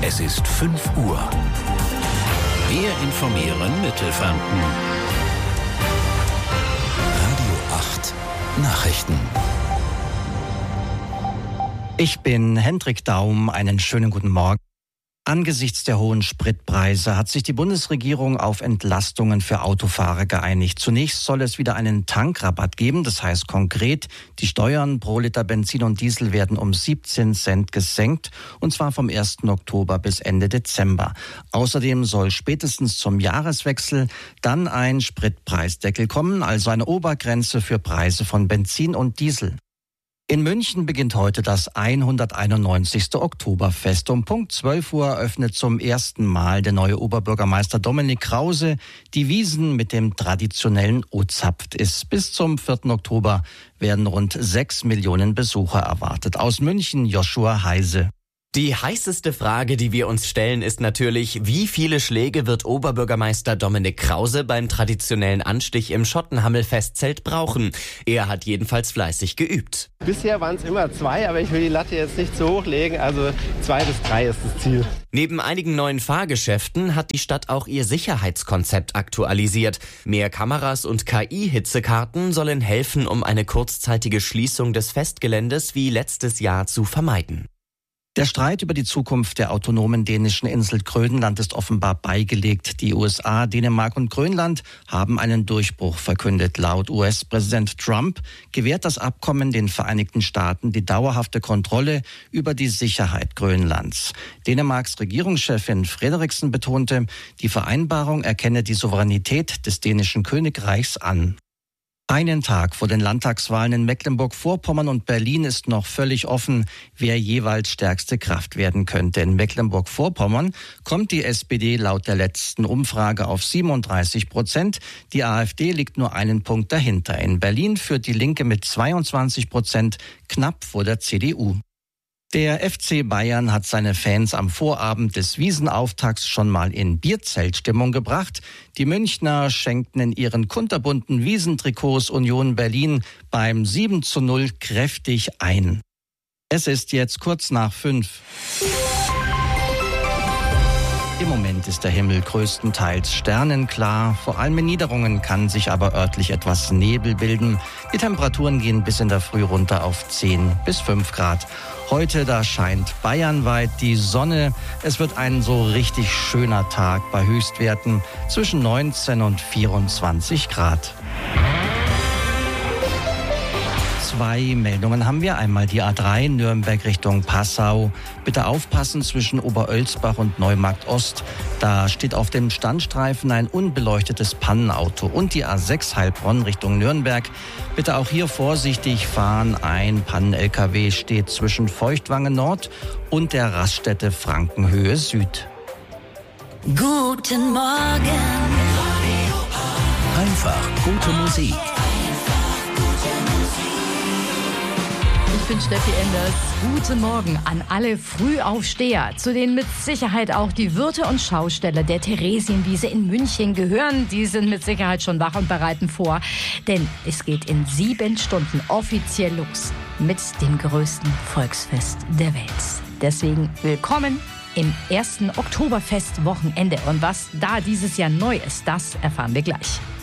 Es ist 5 Uhr. Wir informieren Mittelfranken. Radio 8 Nachrichten. Ich bin Hendrik Daum. Einen schönen guten Morgen. Angesichts der hohen Spritpreise hat sich die Bundesregierung auf Entlastungen für Autofahrer geeinigt. Zunächst soll es wieder einen Tankrabatt geben. Das heißt konkret, die Steuern pro Liter Benzin und Diesel werden um 17 Cent gesenkt, und zwar vom 1. Oktober bis Ende Dezember. Außerdem soll spätestens zum Jahreswechsel dann ein Spritpreisdeckel kommen, also eine Obergrenze für Preise von Benzin und Diesel. In München beginnt heute das 191. Oktoberfest. Um Punkt 12 Uhr eröffnet zum ersten Mal der neue Oberbürgermeister Dominik Krause die Wiesn mit dem traditionellen O-Zapft-Iss. Bis zum 4. Oktober werden rund 6 Millionen Besucher erwartet. Aus München Joshua Heise. Die heißeste Frage, die wir uns stellen, ist natürlich, wie viele Schläge wird Oberbürgermeister Dominik Krause beim traditionellen Anstich im Schottenhamel-Festzelt brauchen? Er hat jedenfalls fleißig geübt. Bisher waren es immer 2, aber ich will die Latte jetzt nicht zu hoch legen, also 2 bis 3 ist das Ziel. Neben einigen neuen Fahrgeschäften hat die Stadt auch ihr Sicherheitskonzept aktualisiert. Mehr Kameras und KI-Hitzekarten sollen helfen, um eine kurzzeitige Schließung des Festgeländes wie letztes Jahr zu vermeiden. Der Streit über die Zukunft der autonomen dänischen Insel Grönland ist offenbar beigelegt. Die USA, Dänemark und Grönland haben einen Durchbruch verkündet. Laut US-Präsident Trump gewährt das Abkommen den Vereinigten Staaten die dauerhafte Kontrolle über die Sicherheit Grönlands. Dänemarks Regierungschefin Frederiksen betonte, die Vereinbarung erkenne die Souveränität des dänischen Königreichs an. Einen Tag vor den Landtagswahlen in Mecklenburg-Vorpommern und Berlin ist noch völlig offen, wer jeweils stärkste Kraft werden könnte. In Mecklenburg-Vorpommern kommt die SPD laut der letzten Umfrage auf 37%. Die AfD liegt nur einen Punkt dahinter. In Berlin führt die Linke mit 22% knapp vor der CDU. Der FC Bayern hat seine Fans am Vorabend des Wiesenauftakts schon mal in Bierzeltstimmung gebracht. Die Münchner schenkten in ihren kunterbunten Wiesentrikots Union Berlin beim 7:0 kräftig ein. Es ist jetzt kurz nach 5. Im Moment ist der Himmel größtenteils sternenklar. Vor allem in Niederungen kann sich aber örtlich etwas Nebel bilden. Die Temperaturen gehen bis in der Früh runter auf 10 bis 5 Grad. Heute, da scheint bayernweit die Sonne. Es wird ein so richtig schöner Tag bei Höchstwerten zwischen 19 und 24 Grad. 2 Meldungen haben wir. Einmal die A3 Nürnberg Richtung Passau. Bitte aufpassen zwischen Oberölsbach und Neumarkt Ost. Da steht auf dem Standstreifen ein unbeleuchtetes Pannenauto. Und die A6 Heilbronn Richtung Nürnberg. Bitte auch hier vorsichtig fahren. Ein Pannen-LKW steht zwischen Feuchtwangen Nord und der Raststätte Frankenhöhe Süd. Guten Morgen. Einfach gute Musik. Ich bin Steffi Enders. Guten Morgen an alle Frühaufsteher, zu denen mit Sicherheit auch die Wirte und Schausteller der Theresienwiese in München gehören. Die sind mit Sicherheit schon wach und bereiten vor, denn es geht in 7 Stunden offiziell los mit dem größten Volksfest der Welt. Deswegen willkommen im 1. Oktoberfestwochenende. Und was da dieses Jahr neu ist, das erfahren wir gleich.